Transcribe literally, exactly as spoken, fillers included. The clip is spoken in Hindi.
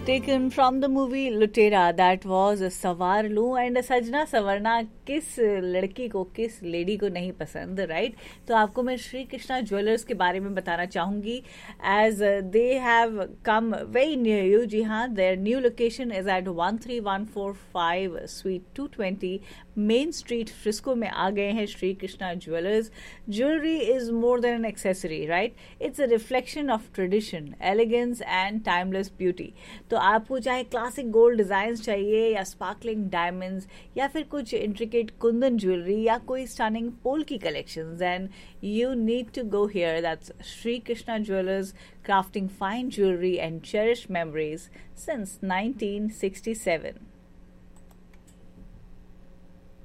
Taken from the movie Lutera, that was Savarlu and सजना सवरना किस लड़की को किस लेडी को नहीं पसंद, राइट? तो आपको मैं श्री कृष्णा ज्वेलर्स के बारे में बताना चाहूँगी as they have come very near you. जी हाँ, their new location is eight one three one four five sweet to twenty main street Frisco में आ गए हैं Shri Krishna jewellers. Jewellery is more than N accessory, right? It's a reflection of tradition, elegance and timeless beauty. तो आपको चाहे क्लासिक गोल्ड डिजाइन चाहिए या स्पार्कलिंग डायमंड्स या फिर कुछ इंट्रिकेट कुंदन ज्वेलरी या कोई स्टनिंग पोल की collections, and you need to go here. That's Shri Krishna jewellers, crafting fine jewelry and cherished memories since nineteen sixty-seven.